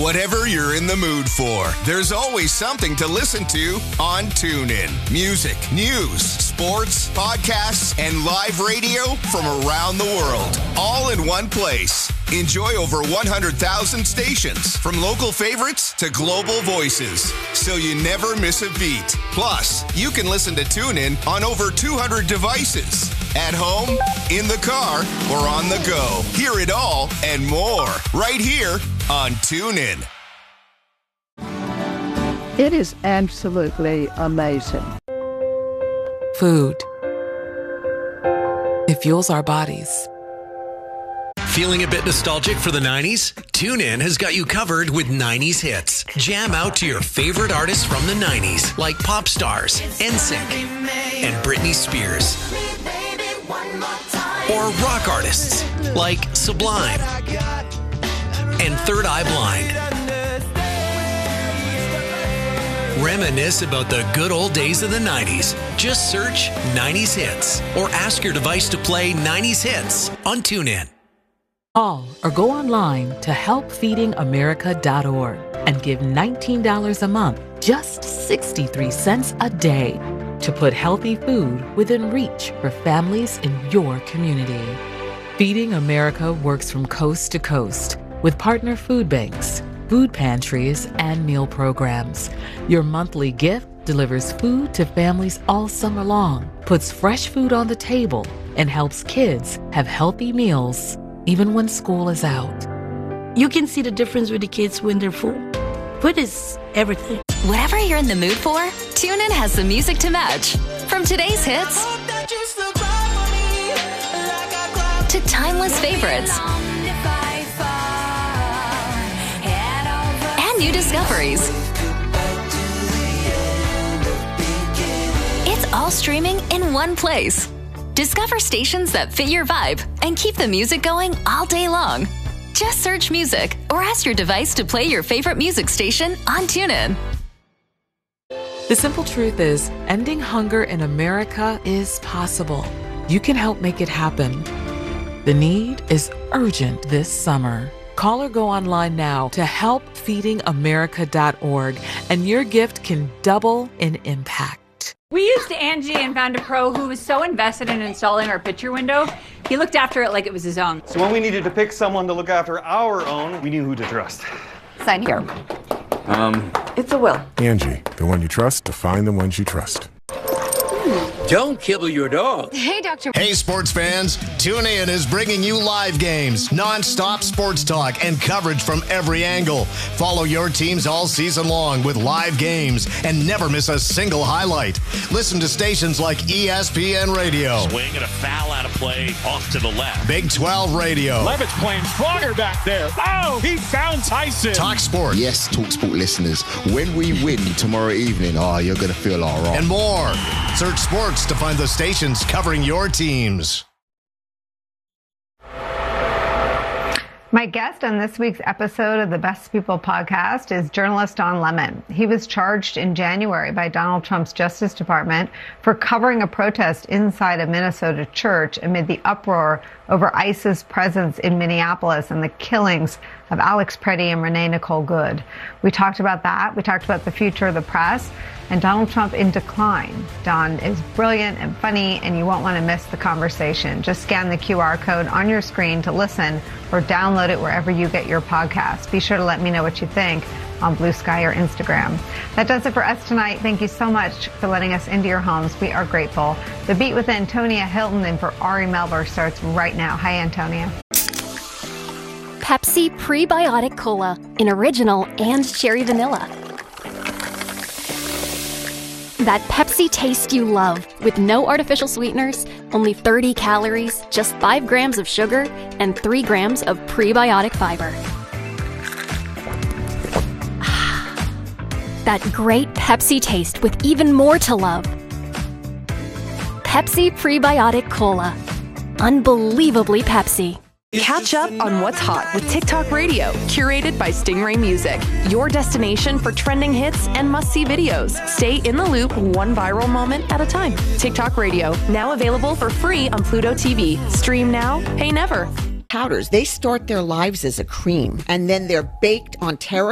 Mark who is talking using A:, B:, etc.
A: Whatever you're in the mood for, there's always something to listen to on TuneIn. Music, news, sports, podcasts, and live radio from around the world. All in one place. Enjoy over 100,000 stations, from local favorites to global voices, so you never miss a beat. Plus, you can listen to TuneIn on over 200 devices. At home, in the car, or on the go. Hear it all and more right here on TuneIn.
B: It is absolutely amazing.
C: Food. It fuels our bodies.
D: Feeling a bit nostalgic for the 90s? TuneIn has got you covered with 90s hits. Jam out to your favorite artists from the 90s, like pop stars, NSYNC, and Britney Spears. Or rock artists, like Sublime and Third Eye Blind. Reminisce about the good old days of the 90s. Just search 90s hits or ask your device to play 90s hits on TuneIn.
C: Call or go online to helpfeedingamerica.org and give $19 a month, just 63 cents a day, to put healthy food within reach for families in your community. Feeding America works from coast to coast with partner food banks, food pantries, and meal programs. Your monthly gift delivers food to families all summer long, puts fresh food on the table, and helps kids have healthy meals even when school is out.
E: You can see the difference with the kids when they're full. Food is everything.
F: Whatever you're in the mood for, TuneIn has the music to match. From today's hits to timeless favorites and new discoveries. It's all streaming in one place. Discover stations that fit your vibe and keep the music going all day long. Just search music or ask your device to play your favorite music station on TuneIn.
C: The simple truth is, ending hunger in America is possible. You can help make it happen. The need is urgent this summer. Call or go online now to helpfeedingamerica.org, and your gift can double in impact.
G: We used Angie and found a pro who was so invested in installing our picture window, he looked after it like it was his own.
H: So when we needed to pick someone to look after our own, we knew who to trust.
G: Sign here.
I: It's a will.
J: Angie, the one you trust to find the ones you trust.
K: Don't kibble your dog.
F: Hey, Dr.
L: Hey, sports fans. TuneIn is bringing you live games, non-stop sports talk, and coverage from every angle. Follow your teams all season long with live games and never miss a single highlight. Listen to stations like ESPN Radio.
M: Swing and a foul out of play off to the left.
L: Big 12 Radio.
M: Levitt's playing stronger back there. Oh, he found Tyson.
L: Talk Sport.
N: Yes, Talk Sport listeners. When we win tomorrow evening, you're going to feel all right.
L: And more. Search sports to find the stations covering your teams.
O: My guest on this week's episode of the Best People podcast is journalist Don Lemon. He was charged in January by Donald Trump's Justice Department for covering a protest inside a Minnesota church amid the uproar over ISIS presence in Minneapolis and the killings of Alex Preddy and Renee Nicole Good. We talked about that. We talked about the future of the press and Donald Trump in decline. Don is brilliant and funny, and you won't want to miss the conversation. Just scan the QR code on your screen to listen or download it wherever you get your podcasts. Be sure to let me know what you think on Blue Sky or Instagram. That does it for us tonight. Thank you so much for letting us into your homes. We are grateful. The Beat with Antonia Hilton and for Ari Melber starts right now. Hi, Antonia.
P: Pepsi Prebiotic Cola in original and cherry vanilla. That Pepsi taste you love, with no artificial sweeteners, only 30 calories, just 5 grams of sugar, and 3 grams of prebiotic fiber. That great Pepsi taste with even more to love. Pepsi Prebiotic Cola. Unbelievably Pepsi.
Q: Catch up on what's hot with TikTok Radio, curated by Stingray Music. Your destination for trending hits and must-see videos. Stay in the loop, one viral moment at a time. TikTok Radio, now available for free on Pluto TV. Stream now, pay never.
I: Powders, they start their lives as a cream, and then they're baked on terracotta